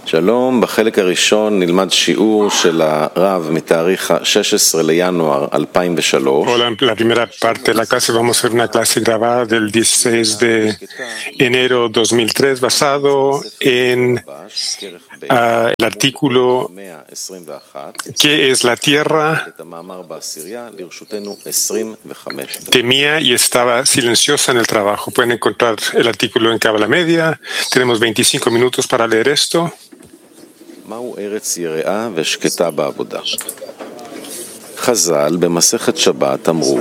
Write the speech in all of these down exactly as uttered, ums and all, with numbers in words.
שלום, בחלק הראשון נלמד שיעור של הרב מתאריך ה-שש עשרה לינואר אלפיים ושלוש. Hola, en la primera parte de la clase vamos a ver una clase grabada del dieciséis de enero dos mil tres basado en uh, el artículo ¿Qué es la tierra? Temía y estaba silenciosa en el trabajo. Pueden encontrar el artículo en Cábala Media. Tenemos veinticinco minutos para leer esto. מהו ארץ יראה ושקטה בעבודה? חז"ל במסכת שבת אמרו,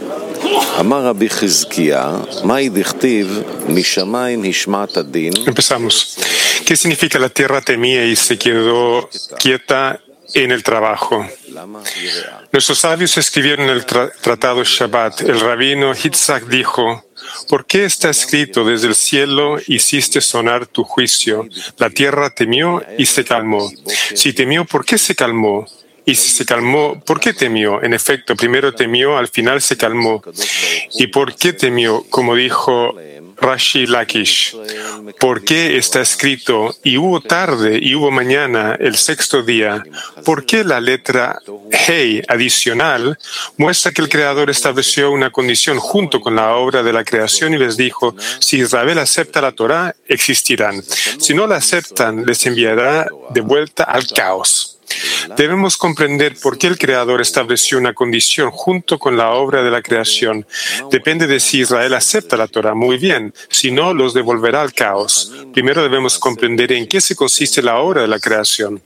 אמר רבי חזקיה, מהי דכתיב משמיים השמעת דין? Empezamos. ¿Qué significa la tierra temía y se quedó quieta en el trabajo? Nuestros sabios escribieron el tra tratado Shabbat. El rabino Yitzhak dijo, ¿por qué está escrito desde el cielo hiciste sonar tu juicio? La tierra temió y se calmó. Si temió, ¿por qué se calmó? Y si se calmó, ¿por qué temió? En efecto, primero temió, al final se calmó. ¿Y por qué temió? Como dijo Rashi Lakish, ¿por qué está escrito y hubo tarde y hubo mañana el sexto día? ¿Por qué la letra Hei adicional muestra que el Creador estableció una condición junto con la obra de la creación y les dijo, si Israel acepta la Torá, existirán. Si no la aceptan, les enviará de vuelta al caos. Debemos comprender por qué el Creador estableció una condición junto con la obra de la creación. Depende de si Israel acepta la Torá. Muy bien. Si no, los devolverá al caos. Primero debemos comprender en qué se consiste la obra de la creación.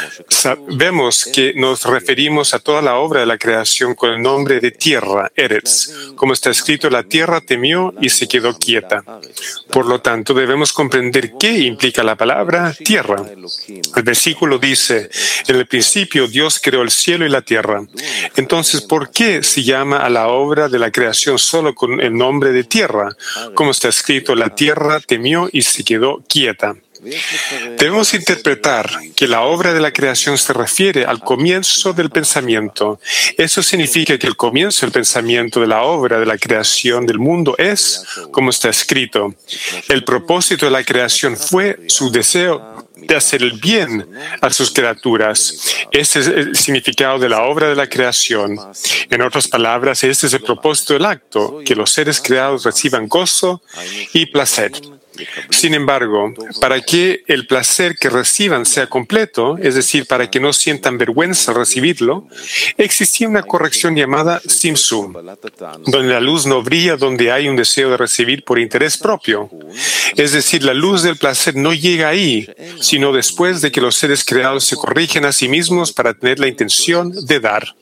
Sabemos que nos referimos a toda la obra de la creación con el nombre de tierra, Eretz. Como está escrito, la tierra temió y se quedó quieta. Por lo tanto, debemos comprender qué implica la palabra tierra. El versículo dice, en el principio Dios creó el cielo y la tierra. Entonces, ¿por qué se llama a la obra de la creación solo con el nombre de tierra? Como está escrito, la tierra temió y se quedó quieta. Debemos interpretar que la obra de la creación se refiere al comienzo del pensamiento. Eso significa que el comienzo del pensamiento de la obra de la creación del mundo es, como está escrito, el propósito de la creación fue su deseo de hacer el bien a sus criaturas. Ese es el significado de la obra de la creación. En otras palabras, ese es el propósito del acto, que los seres creados reciban gozo y placer. Sin embargo, para que el placer que reciban sea completo, es decir, para que no sientan vergüenza al recibirlo, existía una corrección llamada Simsum, donde la luz no brilla donde hay un deseo de recibir por interés propio. Es decir, la luz del placer no llega ahí, sino después de que los seres creados se corrigen a sí mismos para tener la intención de dar.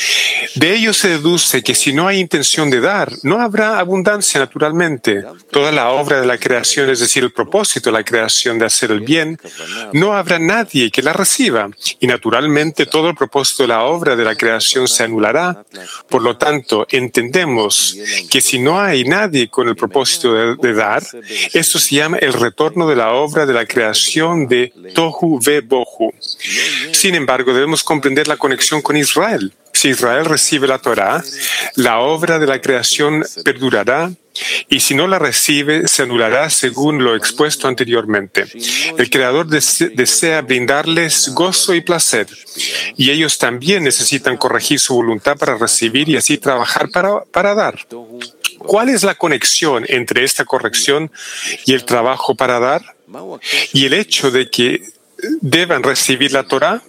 De ello se deduce que si no hay intención de dar, no habrá abundancia naturalmente. Toda la obra de la creación, es decir, el propósito de la creación de hacer el bien, no habrá nadie que la reciba. Y naturalmente todo el propósito de la obra de la creación se anulará. Por lo tanto, entendemos que si no hay nadie con el propósito de, de dar, esto se llama el retorno de la obra de la creación de Tohu Ve Bohu. Sin embargo, debemos comprender la conexión con Israel. Si Israel recibe la Torá, la obra de la creación perdurará, y si no la recibe, se anulará según lo expuesto anteriormente. El Creador dese- desea brindarles gozo y placer, y ellos también necesitan corregir su voluntad para recibir y así trabajar para, para dar. ¿Cuál es la conexión entre esta corrección y el trabajo para dar? Y el hecho de que deban recibir la Torá?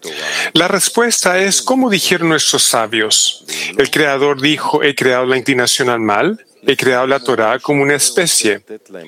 La respuesta es, como dijeron nuestros sabios. El Creador dijo, he creado la inclinación al mal, he creado la Torá como una especie.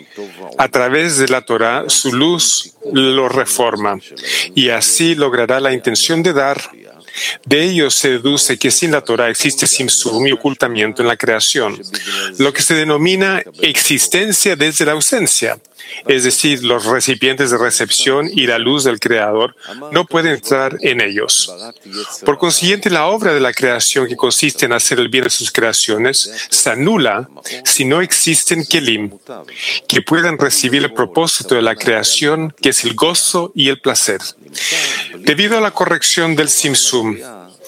A través de la Torá, su luz lo reforma, y así logrará la intención de dar. De ello se deduce que sin la Torá existe simsum y ocultamiento en la creación, lo que se denomina existencia desde la ausencia. Es decir, los recipientes de recepción y la luz del Creador no pueden entrar en ellos. Por consiguiente, la obra de la creación que consiste en hacer el bien de sus creaciones se anula si no existen kelim, que puedan recibir el propósito de la creación, que es el gozo y el placer. Debido a la corrección del simsum,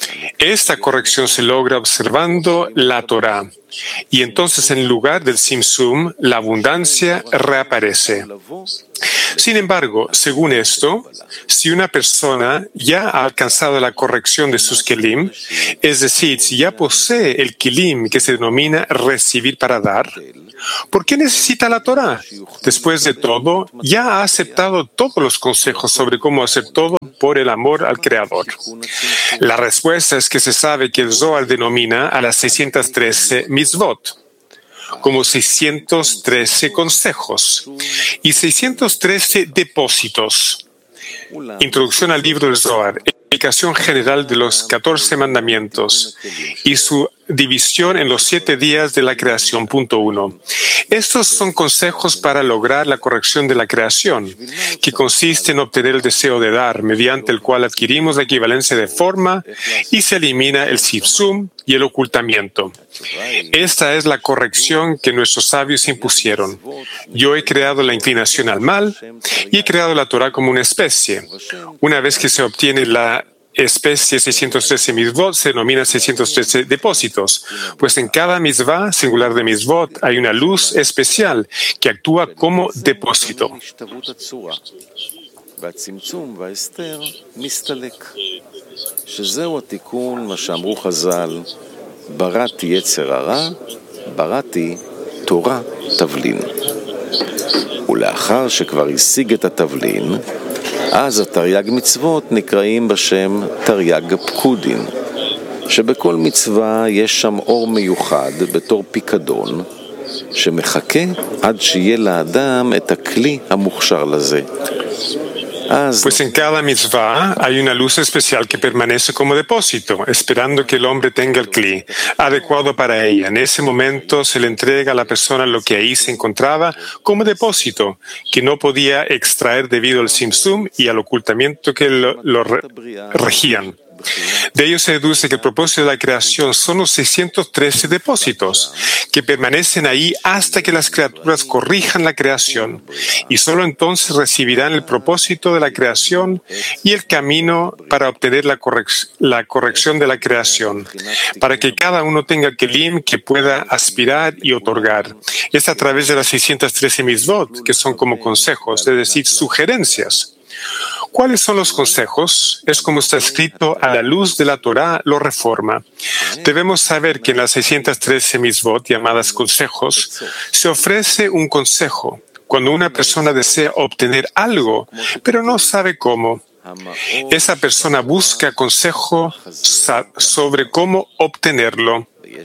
Esta corrección se logra observando la Torá, y entonces en lugar del Tzimtzum, la abundancia reaparece. Sin embargo, según esto, si una persona ya ha alcanzado la corrección de sus kelim, es decir, si ya posee el kelim que se denomina recibir para dar, ¿por qué necesita la Torá? Después de todo, ya ha aceptado todos los consejos sobre cómo hacer todo por el amor al Creador. La respuesta es que se sabe que el Zohar denomina a las seiscientas trece mitzvot como seiscientos trece consejos y seiscientos trece depósitos. Introducción al libro del Zohar, explicación general de los catorce mandamientos y su división en los siete días de la creación. Punto uno. Estos son consejos para lograr la corrección de la creación, que consiste en obtener el deseo de dar, mediante el cual adquirimos la equivalencia de forma y se elimina el tzimtzum y el ocultamiento. Esta es la corrección que nuestros sabios impusieron. Yo he creado la inclinación al mal y he creado la Torá como una especie. Una vez que se obtiene la especie seiscientos trece mitzvot, se denomina seiscientos trece depósitos, pues en cada mitzvah singular de mitzvot hay una luz especial que actúa como depósito. ולאחר שכבר השיג את התבלין, אז התרי"ג מצוות נקראים בשם תרי"ג פקודין, שבכל מצווה יש שם אור מיוחד בתור פיקדון, שמחכה עד שיהיה לאדם את הכלי המוכשר לזה. Pues en cada mitzvah hay una luz especial que permanece como depósito, esperando que el hombre tenga el kli adecuado para ella. En ese momento se le entrega a la persona lo que ahí se encontraba como depósito, que no podía extraer debido al tzimtzum y al ocultamiento que lo, lo re, regían. De ello se deduce que el propósito de la creación son los seiscientos trece depósitos, que permanecen ahí hasta que las criaturas corrijan la creación, y solo entonces recibirán el propósito de la creación y el camino para obtener la, correc- la corrección de la creación, para que cada uno tenga el kelim que pueda aspirar y otorgar. Es a través de las seiscientas trece mitzvot, que son como consejos, es decir, sugerencias. ¿Cuáles son los consejos? Es como está escrito, a la luz de la Torá lo reforma. Debemos saber que en las seiscientas trece mitzvot, llamadas consejos, se ofrece un consejo cuando una persona desea obtener algo, pero no sabe cómo. Esa persona busca consejo sobre cómo obtenerlo.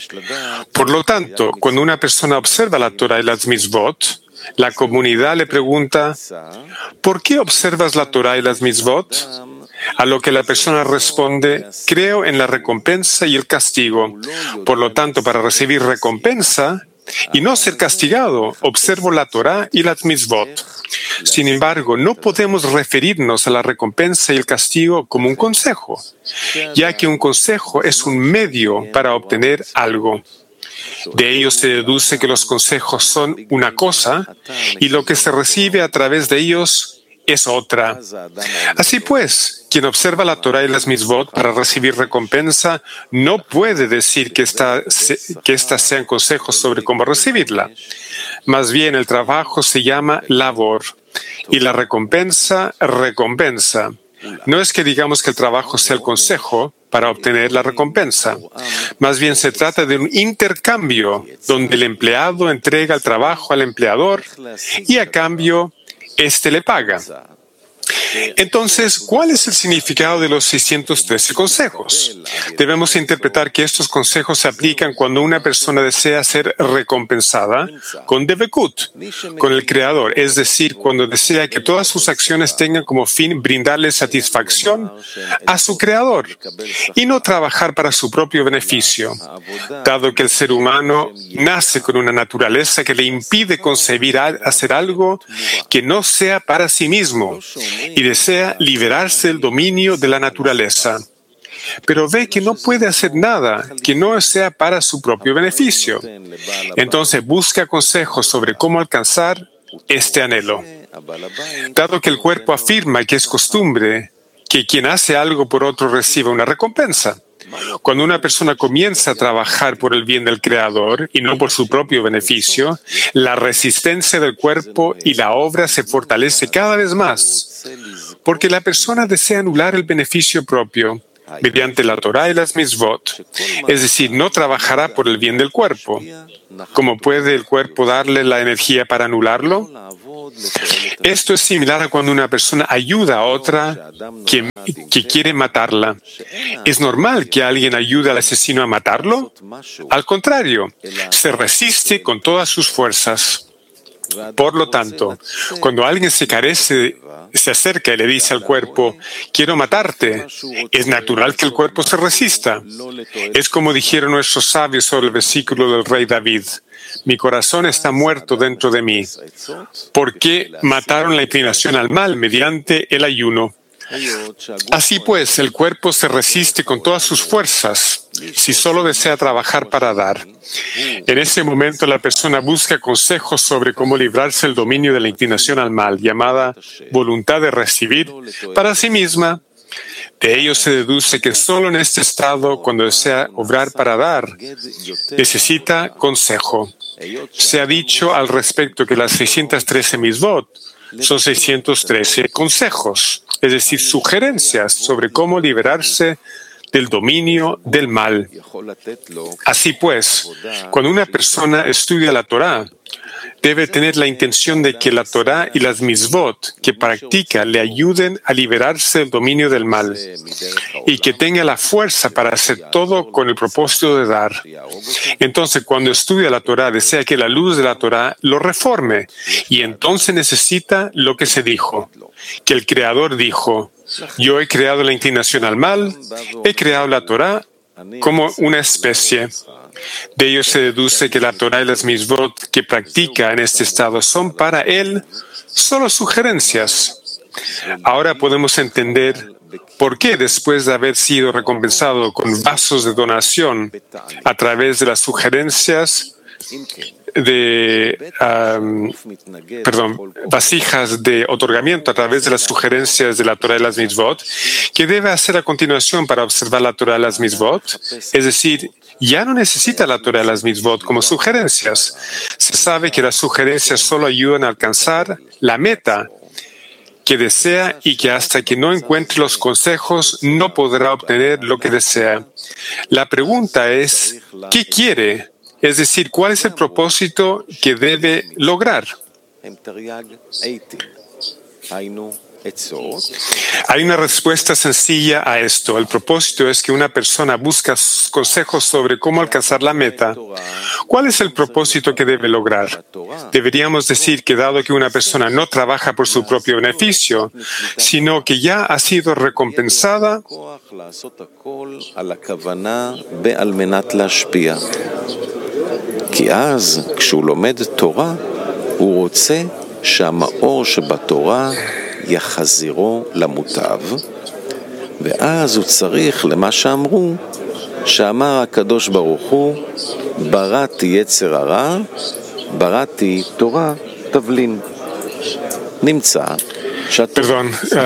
Por lo tanto, cuando una persona observa la Torá y las mitzvot, la comunidad le pregunta, ¿por qué observas la Torá y las mitzvot? A lo que la persona responde, creo en la recompensa y el castigo. Por lo tanto, para recibir recompensa y no ser castigado, observo la Torá y las mitzvot. Sin embargo, no podemos referirnos a la recompensa y el castigo como un consejo, ya que un consejo es un medio para obtener algo. De ello se deduce que los consejos son una cosa y lo que se recibe a través de ellos es otra. Así pues, quien observa la Torá y las mitzvot para recibir recompensa no puede decir que, esta, que estas sean consejos sobre cómo recibirla. Más bien, el trabajo se llama labor y la recompensa, recompensa. No es que digamos que el trabajo sea el consejo para obtener la recompensa. Más bien se trata de un intercambio donde el empleado entrega el trabajo al empleador y a cambio éste le paga. Entonces, ¿cuál es el significado de los seiscientos trece consejos? Debemos interpretar que estos consejos se aplican cuando una persona desea ser recompensada con devekut, con el Creador, es decir, cuando desea que todas sus acciones tengan como fin brindarle satisfacción a su Creador y no trabajar para su propio beneficio, dado que el ser humano nace con una naturaleza que le impide concebir hacer algo que no sea para sí mismo y desea liberarse del dominio de la naturaleza, pero ve que no puede hacer nada que no sea para su propio beneficio. Entonces busca consejos sobre cómo alcanzar este anhelo. Dado que el cuerpo afirma que es costumbre que quien hace algo por otro reciba una recompensa, Cuando una persona comienza a trabajar por el bien del Creador y no por su propio beneficio, la resistencia del cuerpo y la obra se fortalece cada vez más, porque la persona desea anular el beneficio propio mediante la Torah y las mitzvot, es decir, no trabajará por el bien del cuerpo. ¿Cómo puede el cuerpo darle la energía para anularlo? Esto es similar a cuando una persona ayuda a otra que, que quiere matarla. ¿Es normal que alguien ayude al asesino a matarlo? Al contrario, se resiste con todas sus fuerzas. Por lo tanto, cuando alguien se carece, se acerca y le dice al cuerpo, quiero matarte, es natural que el cuerpo se resista. Es como dijeron nuestros sabios sobre el versículo del rey David, mi corazón está muerto dentro de mí, porque mataron la inclinación al mal mediante el ayuno. Así pues, el cuerpo se resiste con todas sus fuerzas si solo desea trabajar para dar. En ese momento, la persona busca consejos sobre cómo librarse del dominio de la inclinación al mal, llamada voluntad de recibir, para sí misma. De ello se deduce que solo en este estado, cuando desea obrar para dar, necesita consejo. Se ha dicho al respecto que las seiscientas trece mitzvot son seiscientos trece consejos, es decir, sugerencias sobre cómo liberarse del dominio del mal. Así pues, cuando una persona estudia la Torah, debe tener la intención de que la Torah y las mitzvot que practica le ayuden a liberarse del dominio del mal y que tenga la fuerza para hacer todo con el propósito de dar. Entonces, cuando estudia la Torah, desea que la luz de la Torah lo reforme y entonces necesita lo que se dijo, que el Creador dijo, yo he creado la inclinación al mal, he creado la Torah como una especie. De ello se deduce que la Torah y las mitzvot que practica en este estado son para él solo sugerencias. Ahora podemos entender por qué, después de haber sido recompensado con vasos de donación a través de las sugerencias de, um, perdón, vasijas de otorgamiento a través de las sugerencias de la Torah y las mitzvot, ¿qué debe hacer a continuación para observar la Torah y las mitzvot? Es decir, ya no necesita la Torah y las mitzvot como sugerencias. Se sabe que las sugerencias solo ayudan a alcanzar la meta que desea y que hasta que no encuentre los consejos no podrá obtener lo que desea. La pregunta es, ¿qué quiere? Es decir, ¿cuál es el propósito que debe lograr? Hay una respuesta sencilla a esto. El propósito es que una persona busca consejos sobre cómo alcanzar la meta. ¿Cuál es el propósito que debe lograr? Deberíamos decir que dado que una persona no trabaja por su propio beneficio, sino que ya ha sido recompensada, כי אז, כשהוא לומד תורה, הוא רוצה שהמאור שבתורה יחזירו למוטב, ואז הוא צריך למה שאמרו, שאמר הקדוש ברוך הוא, בראתי יצר הרע, בראתי תורה תבלין. נמצא שהתורה...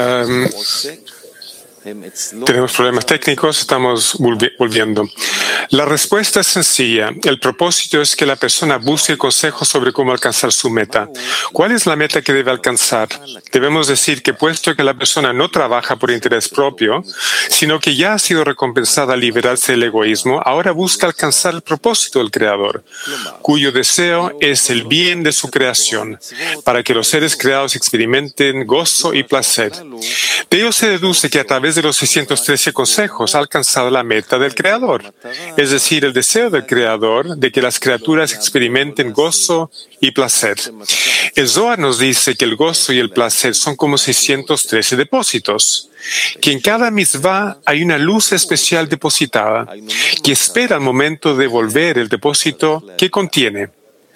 Tenemos problemas técnicos, estamos volviendo. La respuesta es sencilla. El propósito es que la persona busque consejos sobre cómo alcanzar su meta. ¿Cuál es la meta que debe alcanzar? Debemos decir que puesto que la persona no trabaja por interés propio, sino que ya ha sido recompensada al liberarse del egoísmo, ahora busca alcanzar el propósito del Creador, cuyo deseo es el bien de su creación, para que los seres creados experimenten gozo y placer. De ello se deduce que a través de los seiscientos trece consejos ha alcanzado la meta del Creador, es decir, el deseo del Creador de que las criaturas experimenten gozo y placer. El Zohar nos dice que el gozo y el placer son como seiscientos trece depósitos, que en cada mitzvah hay una luz especial depositada, que espera al momento de devolver el depósito que contiene.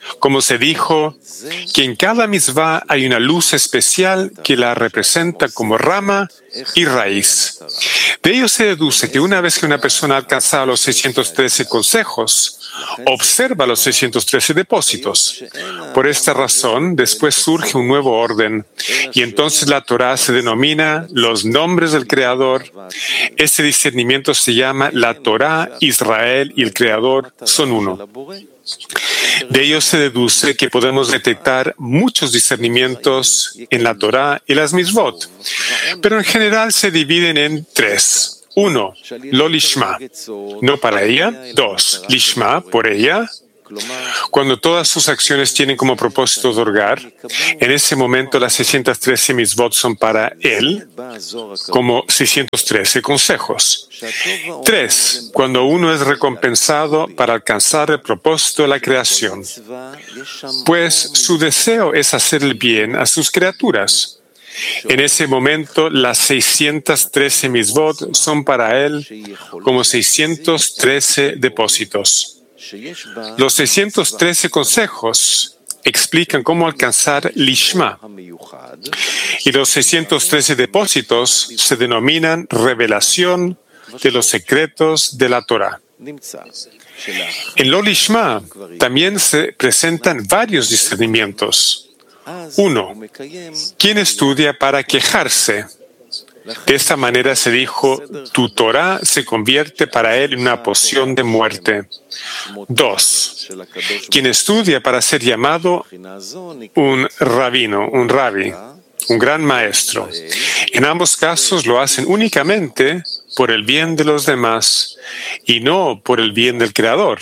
como se dijo, que en cada mitzvah hay una luz especial que la representa como rama y raíz. De ello se deduce que una vez que una persona ha alcanzado los seiscientos trece consejos, observa los seiscientos trece depósitos. Por esta razón, después surge un nuevo orden, y entonces la Torá se denomina los nombres del Creador. Ese discernimiento se llama la Torá, Israel y el Creador son uno. De ello se deduce que podemos detectar muchos discernimientos en la Torá y las mitzvot, pero en general se dividen en tres. Uno, lo lishma, no para ella. Dos, lishma, por ella. Cuando todas sus acciones tienen como propósito otorgar, en ese momento las seiscientos trece mitzvot son para él, como seiscientos trece consejos. Tres, cuando uno es recompensado para alcanzar el propósito de la creación, pues su deseo es hacer el bien a sus criaturas. En ese momento, las seiscientos trece mitzvot son para él como seiscientos trece depósitos. Los seiscientos trece consejos explican cómo alcanzar lishma, y los seiscientos trece depósitos se denominan revelación de los secretos de la Torá. En lo lishma también se presentan varios discernimientos. Uno, ¿quién estudia para quejarse? De esta manera se dijo, tu Torá se convierte para él en una poción de muerte. Dos, quien estudia para ser llamado un rabino, un rabbi, un gran maestro. En ambos casos lo hacen únicamente por el bien de los demás y no por el bien del Creador.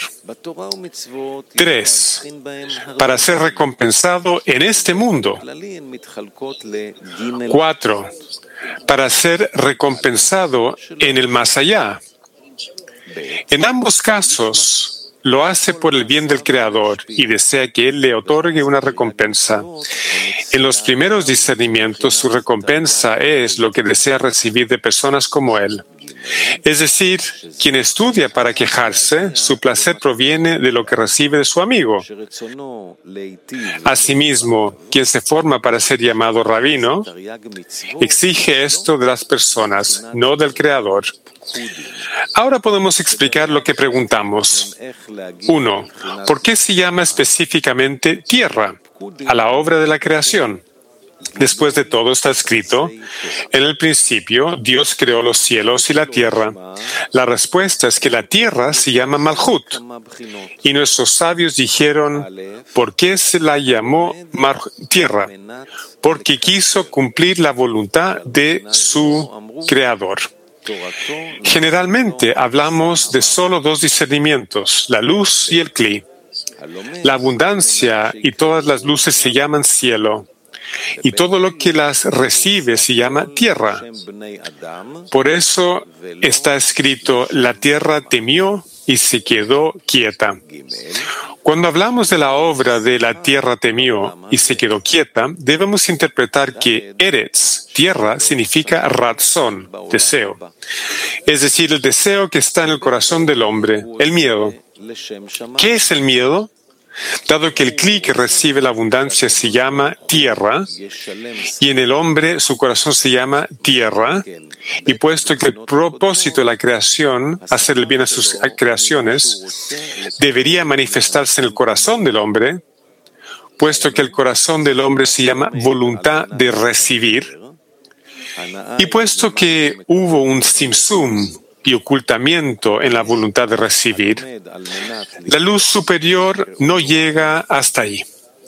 Tres, para ser recompensado en este mundo. Cuatro, para ser recompensado en el más allá. En ambos casos, lo hace por el bien del Creador y desea que Él le otorgue una recompensa. En los primeros discernimientos, su recompensa es lo que desea recibir de personas como Él. Es decir, quien estudia para quejarse, su placer proviene de lo que recibe de su amigo. Asimismo, quien se forma para ser llamado rabino, exige esto de las personas, no del Creador. Ahora podemos explicar lo que preguntamos. Uno, ¿por qué se llama específicamente tierra a la obra de la creación? Después de todo está escrito, en el principio Dios creó los cielos y la tierra. La respuesta es que la tierra se llama Malhut. Y nuestros sabios dijeron, ¿por qué se la llamó tierra? Porque quiso cumplir la voluntad de su Creador. Generalmente hablamos de solo dos discernimientos, la luz y el cli. La abundancia y todas las luces se llaman cielo, y todo lo que las recibe se llama tierra. Por eso está escrito, la tierra temió y se quedó quieta. Cuando hablamos de la obra de la tierra temió y se quedó quieta, debemos interpretar que Eretz, tierra, significa ratzón, deseo. Es decir, el deseo que está en el corazón del hombre, el miedo. ¿Qué es el miedo? Dado que el cli que recibe la abundancia se llama tierra, y en el hombre su corazón se llama tierra, y puesto que el propósito de la creación, hacer el bien a sus creaciones, debería manifestarse en el corazón del hombre, puesto que el corazón del hombre se llama voluntad de recibir, y puesto que hubo un simsum y ocultamiento en la voluntad de recibir, la luz superior no llega hasta ahí.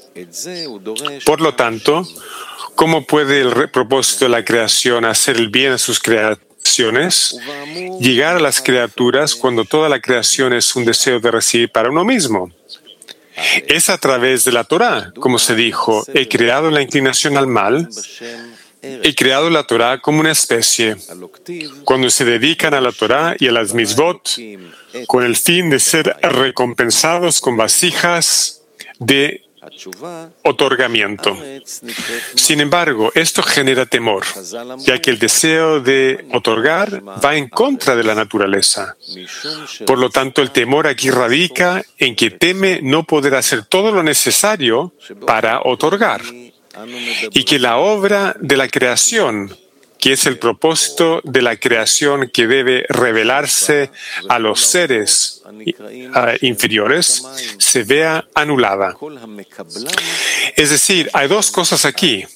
Por lo tanto, ¿cómo puede el propósito de la creación hacer el bien a sus creaciones? Llegar a las criaturas cuando toda la creación es un deseo de recibir para uno mismo. Es a través de la Torá, como se dijo, he creado la inclinación al mal, he creado la Torá como una especie. Cuando se dedican a la Torá y a las mitzvot, con el fin de ser recompensados con vasijas de otorgamiento. Sin embargo, esto genera temor, ya que el deseo de otorgar va en contra de la naturaleza. Por lo tanto, el temor aquí radica en que teme no poder hacer todo lo necesario para otorgar, y que la obra de la creación, que es el propósito de la creación que debe revelarse a los seres uh, inferiores, se vea anulada. Es decir, hay dos cosas aquí.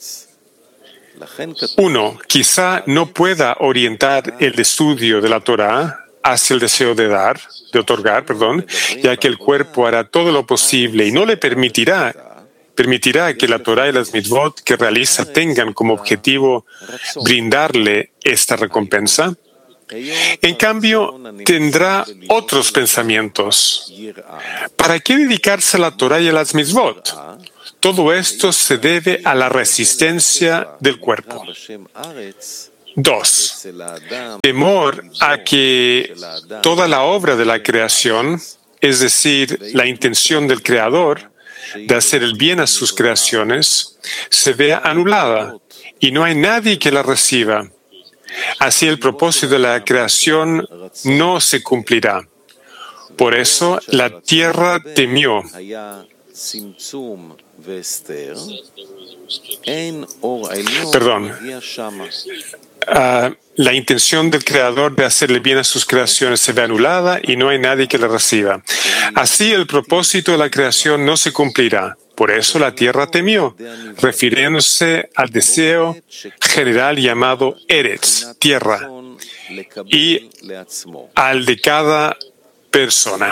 Uno, quizá no pueda orientar el estudio de la Torah hacia el deseo de dar, de otorgar, perdón, ya que el cuerpo hará todo lo posible y no le permitirá permitirá que la Torah y las mitzvot que realiza tengan como objetivo brindarle esta recompensa. En cambio, tendrá otros pensamientos. ¿Para qué dedicarse a la Torah y a las mitzvot? Todo esto se debe a la resistencia del cuerpo. Dos, temor a que toda la obra de la creación, es decir, la intención del Creador, de hacer el bien a sus creaciones, se vea anulada y no hay nadie que la reciba. Así el propósito de la creación no se cumplirá. Por eso la tierra temió. Perdón. Uh, la intención del Creador de hacerle bien a sus creaciones se ve anulada y no hay nadie que la reciba. Así el propósito de la creación no se cumplirá. Por eso la tierra temió, refiriéndose al deseo general llamado Eretz, tierra, y al de cada persona.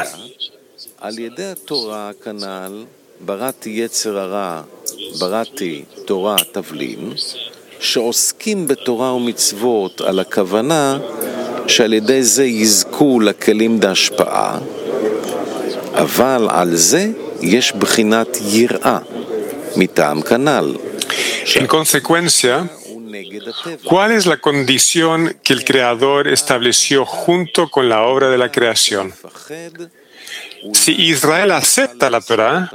שעוסקים בתורה ומצוות על הכוונה שעל ידי זה יזכו לכלים בהשפעה, אבל על זה יש בחינת יראה מטעם כנ"ל. En consecuencia, ¿cuál es la condición que el Creador estableció junto con la obra de la creación? Si Israel acepta la Torah,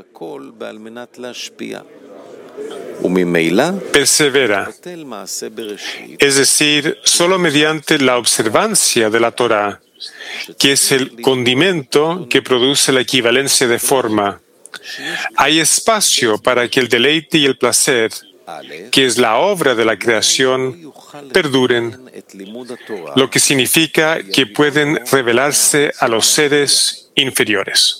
persevera, es decir, solo mediante la observancia de la Torah, que es el condimento que produce la equivalencia de forma. Hay espacio para que el deleite y el placer, que es la obra de la creación, perduren, lo que significa que pueden revelarse a los seres inferiores.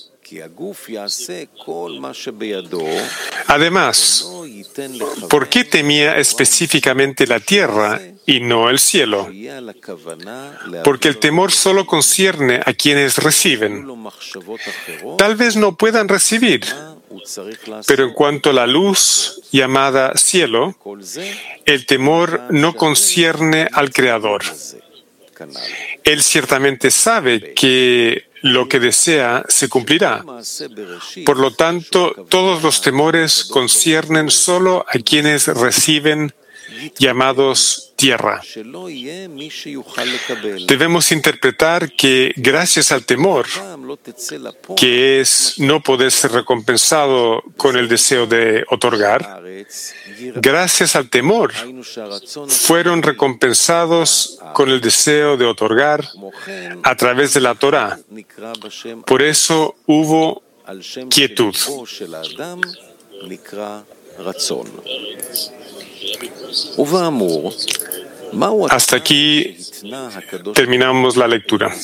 Además, ¿por qué temía específicamente la tierra y no el cielo? Porque el temor solo concierne a quienes reciben. Tal vez no puedan recibir, pero en cuanto a la luz llamada cielo, el temor no concierne al Creador. Él ciertamente sabe que lo que desea se cumplirá. Por lo tanto, todos los temores conciernen solo a quienes reciben, llamados tierra. Debemos interpretar que gracias al temor, que es no poder ser recompensado con el deseo de otorgar, gracias al temor fueron recompensados con el deseo de otorgar a través de la Torah. Por eso hubo quietud. Hasta aquí terminamos la lectura.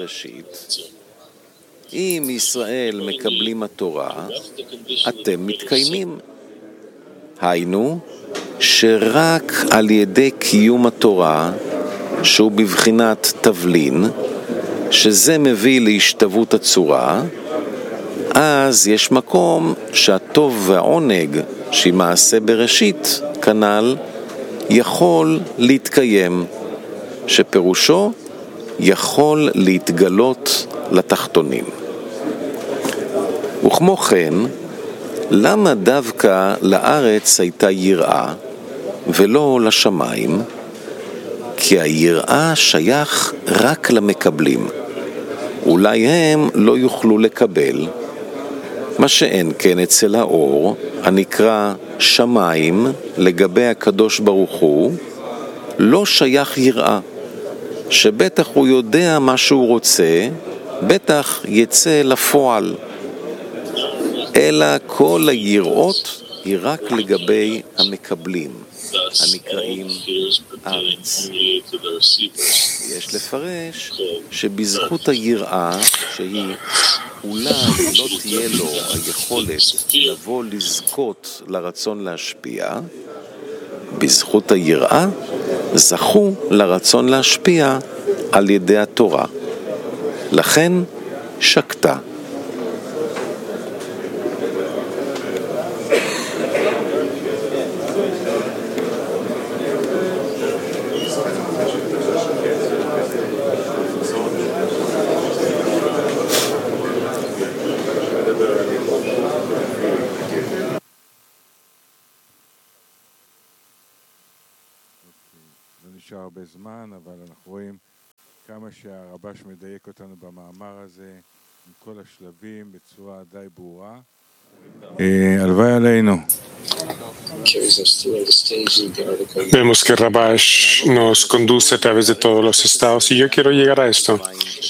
היינו שרק על ידי קיום התורה, שהוא בבחינת תבלין, שזה מביא להשתוות הצורה, אז יש מקום שהטוב והעונג שהיא מעשה בראשית, כנ"ל, יכול להתקיים, שפירושו יכול להתגלות לתחתונים. וכמו כן, למה דווקא לארץ הייתה יראה ולא לשמיים? כי היראה שייך רק למקבלים. אולי הם לא יוכלו לקבל, מה שאין כן אצל האור, הנקרא שמיים, לגבי הקדוש ברוך הוא, לא שייך יראה, שבטח הוא יודע מה שהוא רוצה, בטח יצא לפועל. אלא כל היראות היא רק לגבי המקבלים, הנקראים ארץ. יש לפרש שבזכות היראה, שהיא אולי לא תהיה לו היכולת לבוא לזכות לרצון להשפיע, בזכות היראה זכו לרצון להשפיע על ידי התורה. לכן שקטה. נשאר הרבה זמן, אבל אנחנו רואים כמה שהרבש מדייק אותנו במאמר הזה, עם כל השלבים, בצורה די ברורה. הלוואי עלינו. Vemos que Rabash nos conduce a través de todos los estados y yo quiero llegar a esto.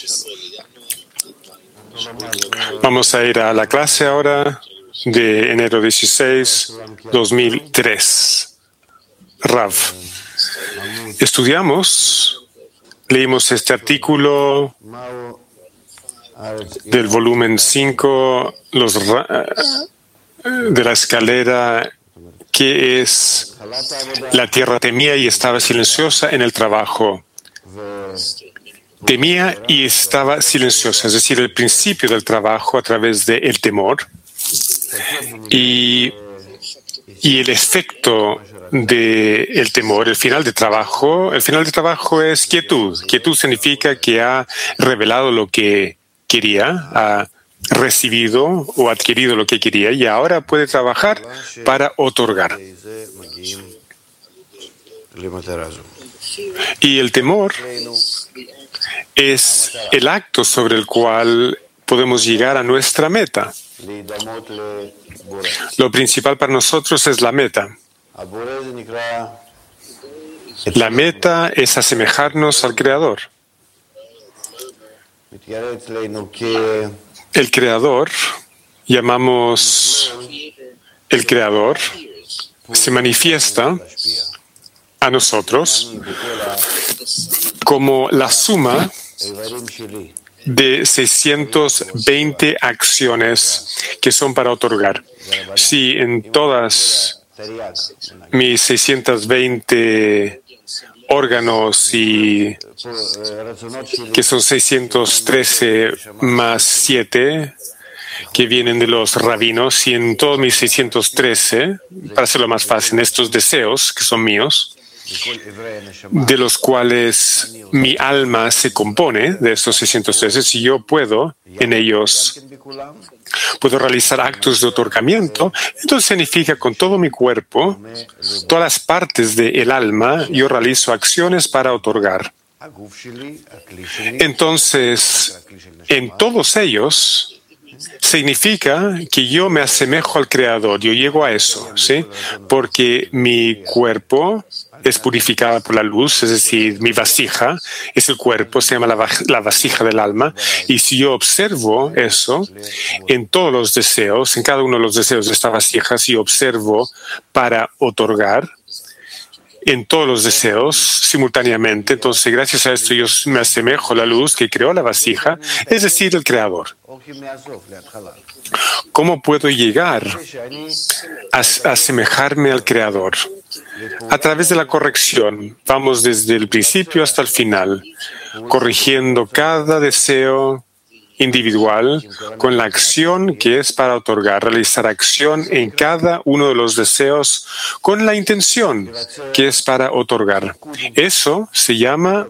Vamos a ir a la clase ahora de enero dieciséis, dos mil tres. Rav. Estudiamos, leímos este artículo del volumen cinco, los de la escalera, que es la tierra temía y estaba silenciosa en el trabajo. Temía y estaba silenciosa, es decir, el principio del trabajo a través del temor y, y el efecto del temor, el final de trabajo. El final de trabajo es quietud. Quietud significa que ha revelado lo que quería, ha recibido o adquirido lo que quería y ahora puede trabajar para otorgar. Y el temor es el acto sobre el cual podemos llegar a nuestra meta. Lo principal para nosotros es la meta. La meta es asemejarnos al Creador. El Creador, llamamos el Creador, se manifiesta a nosotros como la suma de seiscientas veinte acciones que son para otorgar. Si en todas mis seiscientos veinte órganos, y que son seiscientos trece más siete que vienen de los rabinos, y en todos mis seiscientos trece, para hacerlo más fácil, estos deseos que son míos, de los cuales mi alma se compone, de estos seiscientos trece, si yo puedo en ellos, puedo realizar actos de otorgamiento, entonces significa con todo mi cuerpo, todas las partes del alma, yo realizo acciones para otorgar. Entonces, en todos ellos, significa que yo me asemejo al Creador, yo llego a eso, ¿sí? Porque mi cuerpo es purificada por la luz, es decir, mi vasija es el cuerpo, se llama la, la vasija del alma, y si yo observo eso, en todos los deseos, en cada uno de los deseos de esta vasija, si yo observo para otorgar, en todos los deseos simultáneamente, entonces gracias a esto yo me asemejo a la luz que creó la vasija, es decir, el Creador. ¿Cómo puedo llegar a asemejarme al Creador? A través de la corrección. Vamos desde el principio hasta el final, corrigiendo cada deseo individual con la acción que es para otorgar, realizar acción en cada uno de los deseos con la intención que es para otorgar. Eso se llama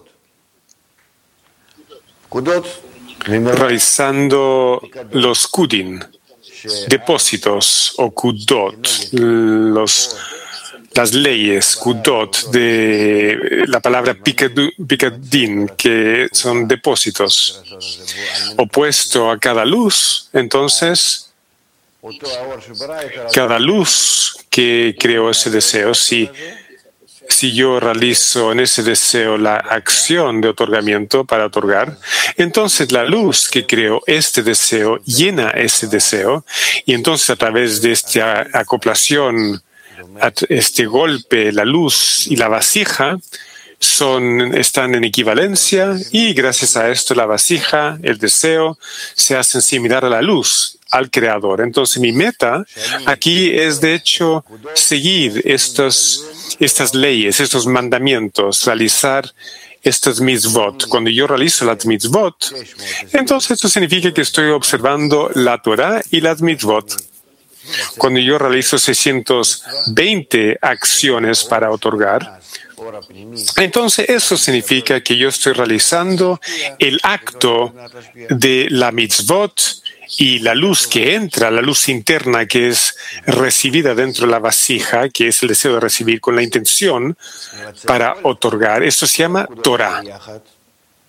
realizando los kudin, depósitos, o kudot, los las leyes, kudot, de la palabra pikadin, que son depósitos. Opuesto a cada luz, entonces, Cada luz que creó ese deseo, si, si yo realizo en ese deseo la acción de otorgamiento para otorgar, entonces la luz que creó este deseo llena ese deseo, y entonces a través de esta acoplación, este golpe, la luz y la vasija son, están en equivalencia, y gracias a esto la vasija, el deseo, se hacen similar a la luz, al Creador. Entonces mi meta aquí es de hecho seguir estos, estas leyes, estos mandamientos, realizar estos mitzvot. Cuando yo realizo las mitzvot, entonces esto significa que estoy observando la Torah y las mitzvot. Cuando yo realizo seiscientas veinte acciones para otorgar, entonces eso significa que yo estoy realizando el acto de la mitzvot, y la luz que entra, la luz interna que es recibida dentro de la vasija, que es el deseo de recibir con la intención para otorgar, eso se llama Torah.